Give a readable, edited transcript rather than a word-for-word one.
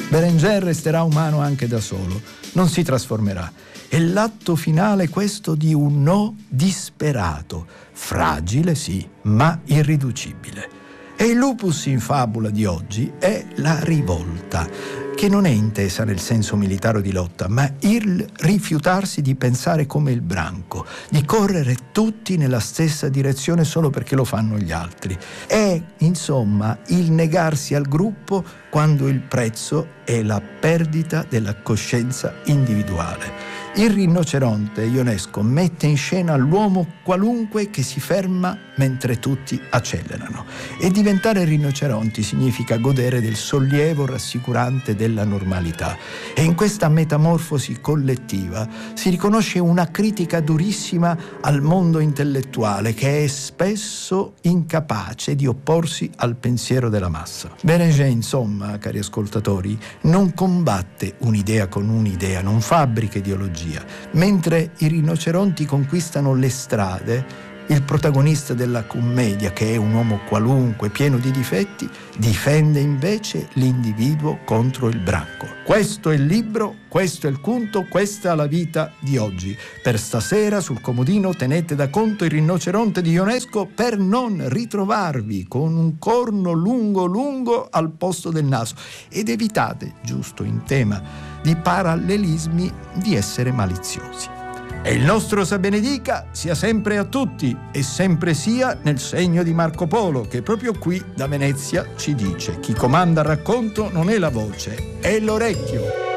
Bérenger resterà umano anche da solo, non si trasformerà. E l'atto finale è questo di un no disperato, fragile sì, ma irriducibile. E il lupus in fabula di oggi è la rivolta, che non è intesa nel senso militare di lotta, ma il rifiutarsi di pensare come il branco, di correre tutti nella stessa direzione solo perché lo fanno gli altri. È, insomma, il negarsi al gruppo quando il prezzo è la perdita della coscienza individuale. Il rinoceronte Ionesco mette in scena l'uomo qualunque che si ferma mentre tutti accelerano. E diventare rinoceronti significa godere del sollievo rassicurante della normalità. E in questa metamorfosi collettiva si riconosce una critica durissima al mondo intellettuale che è spesso incapace di opporsi al pensiero della massa. Bérenger, insomma, cari ascoltatori, non combatte un'idea con un'idea, non fabbrica ideologia. Mentre i rinoceronti conquistano le strade, il protagonista della commedia, che è un uomo qualunque, pieno di difetti, difende invece l'individuo contro il branco. Questo è il libro, questo è il conto, questa è la vita di oggi. Per stasera sul comodino tenete da conto il rinoceronte di Ionesco per non ritrovarvi con un corno lungo lungo al posto del naso. Ed evitate, giusto in tema di parallelismi, di essere maliziosi. E il nostro Sa benedica sia sempre a tutti e sempre sia nel segno di Marco Polo, che proprio qui da Venezia ci dice: chi comanda il racconto non è la voce, è l'orecchio.